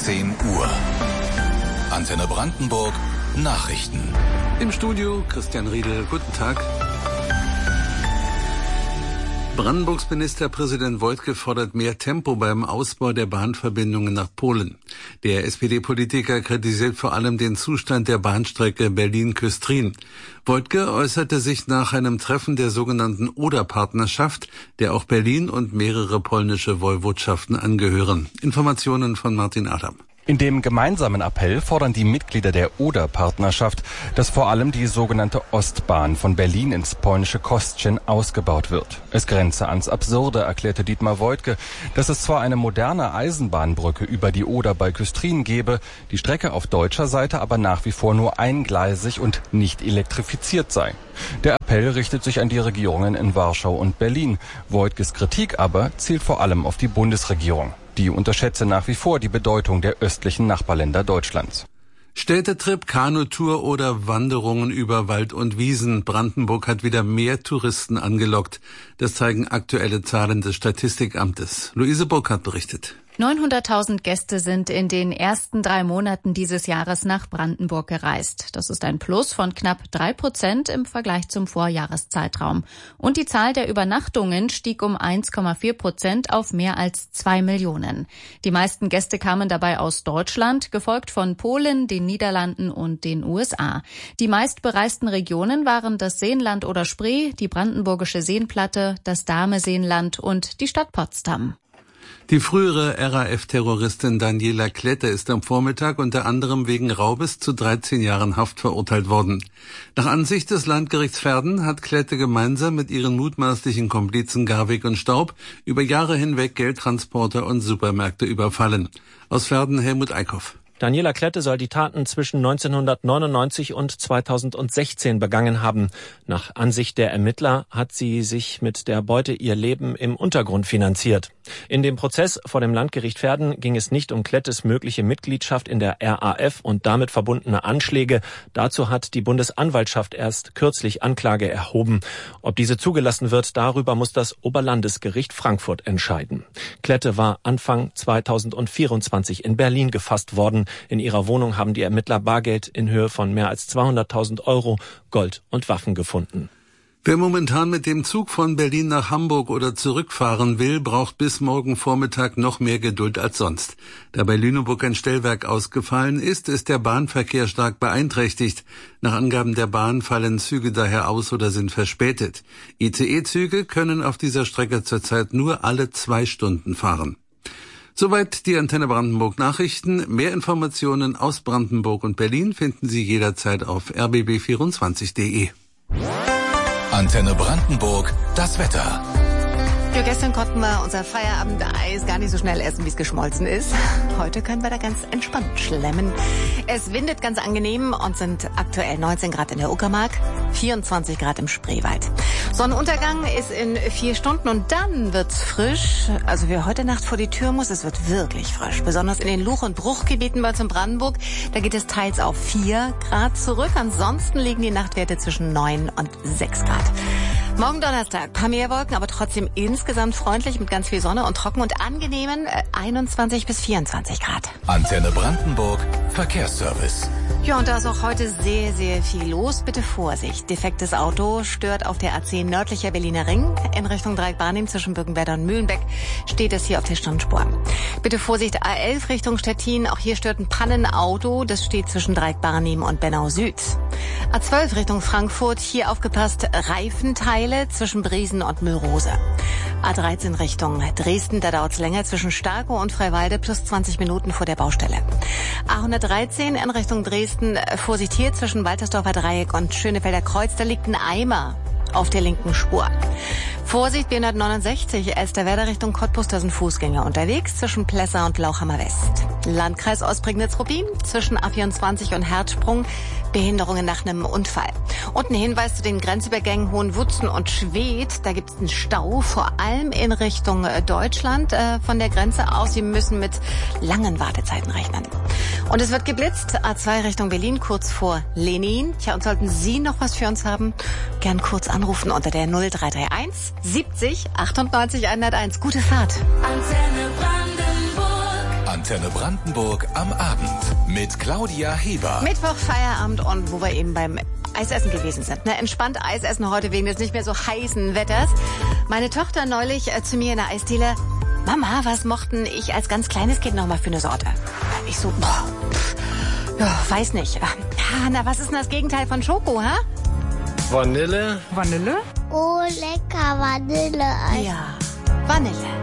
10 Uhr. Antenne Brandenburg Nachrichten. Im Studio Christian Riedel. Guten Tag. Brandenburgs Ministerpräsident Woidke fordert mehr Tempo beim Ausbau der Bahnverbindungen nach Polen. Der SPD-Politiker kritisiert vor allem den Zustand der Bahnstrecke Berlin-Küstrin. Woidke äußerte sich nach einem Treffen der sogenannten Oder-Partnerschaft, der auch Berlin und mehrere polnische Woiwodschaften angehören. Informationen von Martin Adam. In dem gemeinsamen Appell fordern die Mitglieder der Oder-Partnerschaft, dass vor allem die sogenannte Ostbahn von Berlin ins polnische Kostrzyn ausgebaut wird. Es grenze ans Absurde, erklärte Dietmar Woidke, dass es zwar eine moderne Eisenbahnbrücke über die Oder bei Küstrin gebe, die Strecke auf deutscher Seite aber nach wie vor nur eingleisig und nicht elektrifiziert sei. Der Appell richtet sich an die Regierungen in Warschau und Berlin. Woidkes Kritik aber zielt vor allem auf die Bundesregierung. Die unterschätze nach wie vor die Bedeutung der östlichen Nachbarländer Deutschlands. Städtetrip, Kanutour oder Wanderungen über Wald und Wiesen. Brandenburg hat wieder mehr Touristen angelockt. Das zeigen aktuelle Zahlen des Statistikamtes. Luise Burkhardt berichtet. 900.000 Gäste sind in den ersten 3 Monaten dieses Jahres nach Brandenburg gereist. Das ist ein Plus von knapp 3% im Vergleich zum Vorjahreszeitraum. Und die Zahl der Übernachtungen stieg um 1,4% auf mehr als 2 Millionen. Die meisten Gäste kamen dabei aus Deutschland, gefolgt von Polen, den Niederlanden und den USA. Die meistbereisten Regionen waren das Seenland oder Spree, die brandenburgische Seenplatte, das Dahme-Seenland und die Stadt Potsdam. Die frühere RAF-Terroristin Daniela Klette ist am Vormittag unter anderem wegen Raubes zu 13 Jahren Haft verurteilt worden. Nach Ansicht des Landgerichts Verden hat Klette gemeinsam mit ihren mutmaßlichen Komplizen Garwig und Staub über Jahre hinweg Geldtransporter und Supermärkte überfallen. Aus Verden Helmut Eickhoff. Daniela Klette soll die Taten zwischen 1999 und 2016 begangen haben. Nach Ansicht der Ermittler hat sie sich mit der Beute ihr Leben im Untergrund finanziert. In dem Prozess vor dem Landgericht Verden ging es nicht um Klettes mögliche Mitgliedschaft in der RAF und damit verbundene Anschläge. Dazu hat die Bundesanwaltschaft erst kürzlich Anklage erhoben. Ob diese zugelassen wird, darüber muss das Oberlandesgericht Frankfurt entscheiden. Klette war Anfang 2024 in Berlin gefasst worden. In ihrer Wohnung haben die Ermittler Bargeld in Höhe von mehr als 200.000 Euro, Gold und Waffen gefunden. Wer momentan mit dem Zug von Berlin nach Hamburg oder zurückfahren will, braucht bis morgen Vormittag noch mehr Geduld als sonst. Da bei Lüneburg ein Stellwerk ausgefallen ist, ist der Bahnverkehr stark beeinträchtigt. Nach Angaben der Bahn fallen Züge daher aus oder sind verspätet. ICE-Züge können auf dieser Strecke zurzeit nur alle 2 Stunden fahren. Soweit die Antenne Brandenburg Nachrichten. Mehr Informationen aus Brandenburg und Berlin finden Sie jederzeit auf rbb24.de. Antenne Brandenburg, das Wetter. Ja, gestern konnten wir unser Feierabendeis gar nicht so schnell essen, wie es geschmolzen ist. Heute können wir da ganz entspannt schlemmen. Es windet ganz angenehm und sind aktuell 19 Grad in der Uckermark, 24 Grad im Spreewald. Sonnenuntergang ist in 4 Stunden und dann wird's frisch. Also wer heute Nacht vor die Tür muss, es wird wirklich frisch. Besonders in den Luch- und Bruchgebieten bei uns in Brandenburg. Da geht es teils auf 4 Grad zurück. Ansonsten liegen die Nachtwerte zwischen 9 und 6 Grad. Morgen Donnerstag, paar mehr Wolken, aber trotzdem insgesamt freundlich mit ganz viel Sonne und trocken und angenehmen 21 bis 24 Grad. Antenne Brandenburg, Verkehrsservice. Ja, und da ist auch heute sehr, sehr viel los. Bitte Vorsicht. Defektes Auto stört auf der A10 nördlicher Berliner Ring. In Richtung Dreieck-Barnim zwischen Birkenwerder und Mühlenbeck steht es hier auf der Standspur. Bitte Vorsicht, A11 Richtung Stettin. Auch hier stört ein Pannenauto. Das steht zwischen Dreieck-Barnim und Bennau Süd. A12 Richtung Frankfurt. Hier aufgepasst, Reifenteile zwischen Briesen und Mühlrose. A13 Richtung Dresden. Da dauert es länger zwischen Starkow und Freiwalde plus 20 Minuten vor der Baustelle. A113 in Richtung Dresden. Vorsicht hier zwischen Waltersdorfer Dreieck und Schönefelder Kreuz. Da liegt ein Eimer auf der linken Spur. Vorsicht, B169, Elsterwerda Richtung Cottbus, da sind Fußgänger unterwegs zwischen Plessa und Lauchhammer West. Landkreis Ostprignitz-Ruppin zwischen A24 und Herzsprung, Behinderungen nach einem Unfall. Und ein Hinweis zu den Grenzübergängen Hohenwutzen und Schwedt, da gibt es einen Stau, vor allem in Richtung Deutschland von der Grenze aus. Sie müssen mit langen Wartezeiten rechnen. Und es wird geblitzt, A2 Richtung Berlin, kurz vor Lenin. Tja, und sollten Sie noch was für uns haben, gern kurz anrufen unter der 0331 70 98 101. Gute Fahrt. Antenne Antenne Brandenburg am Abend mit Claudia Heber. Mittwoch, Feierabend und wo wir eben beim Eisessen gewesen sind. Ne, entspannt Eisessen heute wegen des nicht mehr so heißen Wetters. Meine Tochter neulich zu mir in der Eisdiele: Mama, was mochten ich als ganz kleines Kind noch mal für eine Sorte? Ich so, weiß nicht. Na, was ist denn das Gegenteil von Schoko, ha? Vanille. Vanille? Oh, lecker Vanilleeis. Ja, Vanille.